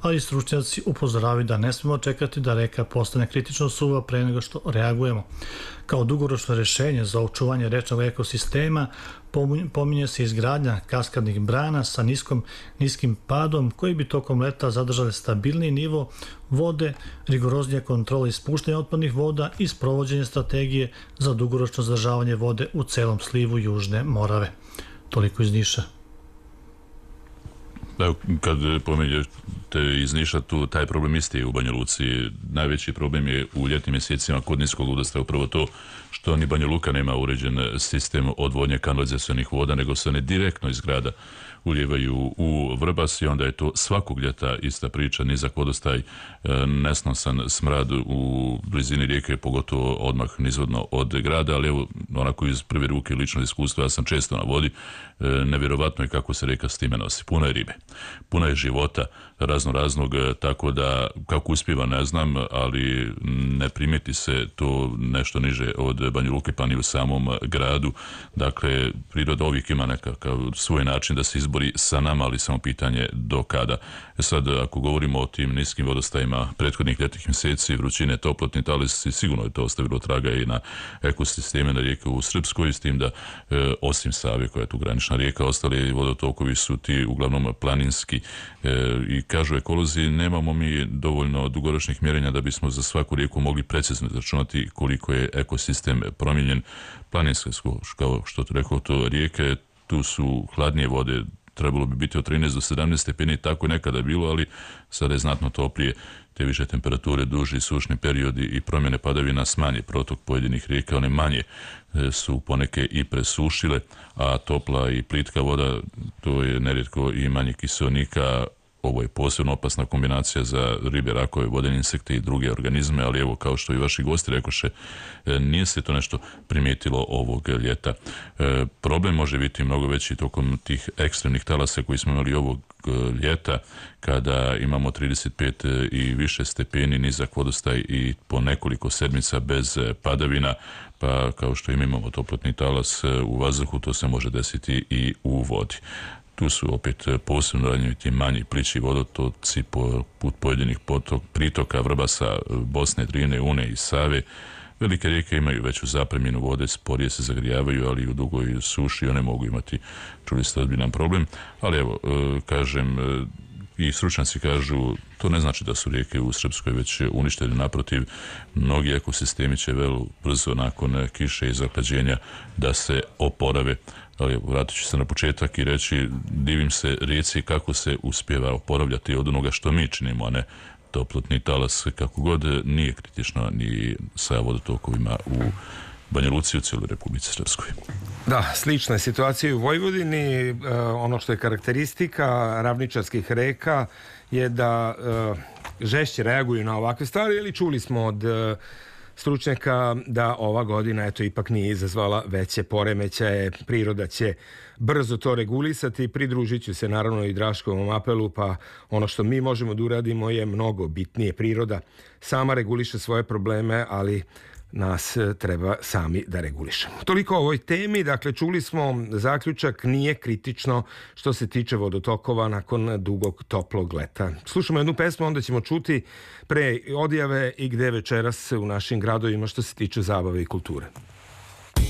ali stručnjaci upozoravaju da ne smemo čekati da reka postane kritično suva pre nego što reagujemo. Kao dugoročno rješenje za očuvanje rečnog ekosistema pominje se izgradnja kaskadnih brana sa niskim padom koji bi tokom leta zadržali stabilni nivo vode, rigoroznije kontrole ispuštanja otpadnih voda i sprovođenje strategije za dugoročno zadržavanje vode u celom slivu Južne Morave. Toliko iz Niša. Kad pomenjete iz Niša, tu taj problem isti je u Banja Luci. Najveći problem je u ljetnim mjesecima kod niskog vodostaja upravo to što ni Banja Luka nema uređen sistem odvodnje kanalizacionih voda, nego se one direktno iz grada uljevaju u Vrbas i onda je to svakog ljeta ista priča, nizak vodostaj, nesnosan smrad u blizini rijeke, pogotovo odmah nizvodno od grada, ali evo, onako iz prve ruke lično iskustva, ja sam često na vodi, nevjerovatno je kako se rijeka s time nosi. Puno je ribe, puno je života raznog, tako da kako uspijeva ne znam, ali ne primijeti se to nešto niže od Banja Luke pa ni u samom gradu. Dakle, priroda uvijek ima nekakav svoj način da se izbori sa nama, ali samo pitanje do kada. Sad, ako govorimo o tim niskim vodostajima prethodnih ljetnih mjeseci, vrućine, toplotni talasi, sigurno je to ostavilo traga i na ekosisteme na rijeke u Srpskoj, s tim da osim Save, koja je tu granična rijeka, ostali vodotokovi su ti uglavnom planinski i kažu ekolozi, nemamo mi dovoljno dugoročnih mjerenja da bismo za svaku rijeku mogli precizno izračunati koliko je ekosistem promijenjen. Planinske, kao što tu rekao, to rijeke, tu su hladnije vode, trebalo bi biti od 13 do 17 stepeni, tako je nekada bilo, ali sada je znatno toplije, te više temperature, duži sušni periodi i promjene padavina smanje protok pojedinih rijeka, one manje su poneke i presušile, a topla i plitka voda, to je nerijetko i manje kiseonika. Ovo je posebno opasna kombinacija za ribe, rakove, vodene insekte i druge organizme, ali evo, kao što i vaši gosti rekoše, nije se to nešto primijetilo ovog ljeta. Problem može biti mnogo veći tokom tih ekstremnih talasa koji smo imali ovog ljeta, kada imamo 35 i više stepeni, nizak vodostaj i po nekoliko sedmica bez padavina, pa kao što imamo toplotni talas u vazduhu, to se može desiti i u vodi. Tu su opet posebno ranjivi ti manji plići vodotoci put pojedinih pritoka Vrbasa, Bosne, Drine, Une i Save. Velike rijeke imaju veću zapreminu vode, sporije se zagrijavaju, ali u dugoj suši one mogu imati, čuli ste, ozbiljan problem. Ali evo, kažem, i stručnjaci kažu, to ne znači da su rijeke u Srpskoj već uništene, naprotiv, mnogi ekosistemi će vrlo brzo nakon kiše i zahlađenja da se oporave. Ali vratit ću se na početak i reći, divim se rijeci kako se uspijeva oporavljati od onoga što mi činimo, a ne toplotni talas, kako god nije kritično ni sa vodotokovima u Banja Luci, u cijeloj Republici Srpskoj. Da, slična je situacija u Vojvodini. Ono što je karakteristika ravničarskih reka je da žešće reaguju na ovakve stvari, ali čuli smo od stručnjaka da ova godina ipak nije izazvala veće poremećaje. Priroda će brzo to regulisati. Pridružit ću se naravno i Draškovom apelu, pa ono što mi možemo da uradimo je mnogo bitnije. Priroda sama reguliše svoje probleme, ali nas treba sami da regulišemo. Toliko o ovoj temi. Dakle, čuli smo zaključak, nije kritično što se tiče vodotokova nakon dugog toplog leta. Slušamo jednu pesmu, onda ćemo čuti pre odjave i gde večeras u našim gradovima što se tiče zabave i kulture.